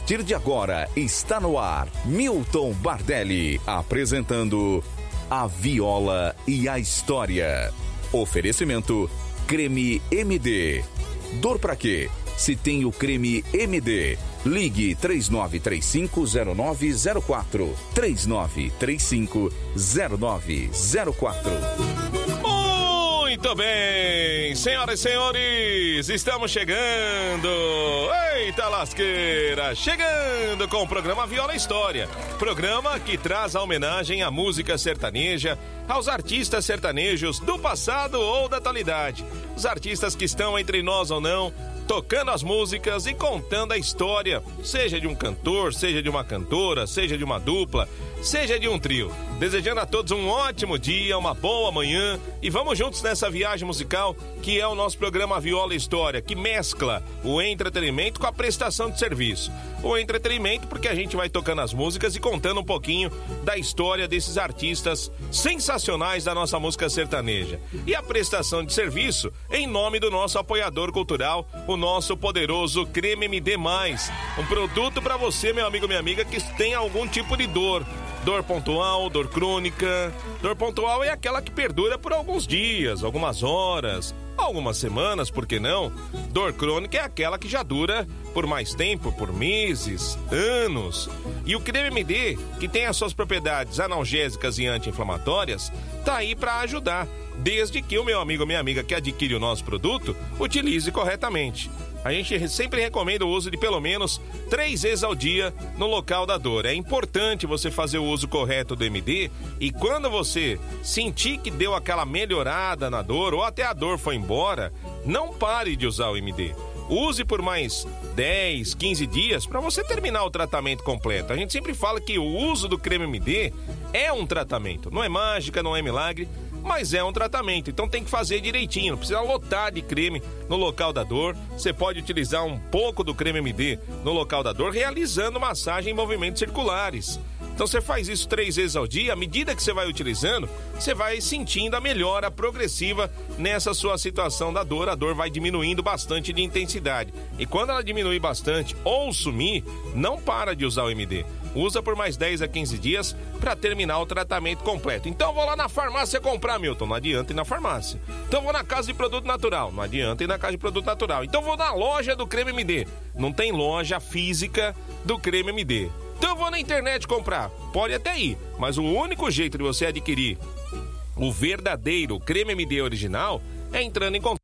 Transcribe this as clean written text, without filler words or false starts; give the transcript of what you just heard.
partir de agora está no ar Milton Bardelli apresentando A Viola e a História. Oferecimento Creme MD. Dor pra quê? Se tem o Creme MD, ligue 3935-0904. 3935-0904. Muito bem, senhoras e senhores, estamos chegando. Eita lasqueira, chegando com o programa Viola História. Programa que traz a homenagem à música sertaneja, aos artistas sertanejos do passado ou da atualidade. Os artistas que estão entre nós ou não, tocando as músicas e contando a história, seja de um cantor, seja de uma cantora, seja de uma dupla, seja de um trio. Desejando a todos um ótimo dia, uma boa manhã e vamos juntos nessa viagem musical que é o nosso programa Viola História, que mescla o entretenimento com a prestação de serviço. O entretenimento porque a gente vai tocando as músicas e contando um pouquinho da história desses artistas sensacionais da nossa música sertaneja. E a prestação de serviço em nome do nosso apoiador cultural, o nosso poderoso Creme MD+, um produto para você, meu amigo, minha amiga, que tem algum tipo de dor. Dor pontual, dor crônica. Dor pontual é aquela que perdura por alguns dias, algumas horas, algumas semanas, por que não? Dor crônica é aquela que já dura por mais tempo, por meses, anos. E o Creme MD, que tem as suas propriedades analgésicas e anti-inflamatórias, tá aí para ajudar, desde que o meu amigo ou minha amiga que adquire o nosso produto utilize corretamente. A gente sempre recomenda o uso de pelo menos 3 vezes ao dia no local da dor. É importante você fazer o uso correto do MD e quando você sentir que deu aquela melhorada na dor ou até a dor foi embora, não pare de usar o MD. Use por mais 10, 15 dias para você terminar o tratamento completo. A gente sempre fala que o uso do creme MD é um tratamento. Não é mágica, não é milagre, mas é um tratamento, então tem que fazer direitinho, não precisa lotar de creme no local da dor. Você pode utilizar um pouco do creme MD no local da dor, realizando massagem em movimentos circulares. Então você faz isso 3 vezes ao dia, à medida que você vai utilizando, você vai sentindo a melhora progressiva nessa sua situação da dor. A dor vai diminuindo bastante de intensidade. E quando ela diminuir bastante ou sumir, não para de usar o MD. Usa por mais 10 a 15 dias para terminar o tratamento completo. Então vou lá na farmácia comprar, Milton. Não adianta ir na farmácia. Então vou na casa de produto natural. Não adianta ir na casa de produto natural. Então vou na loja do Creme MD. Não tem loja física do Creme MD. Então eu vou na internet comprar. Pode até ir, mas o único jeito de você adquirir o verdadeiro Creme MD original é entrando em contato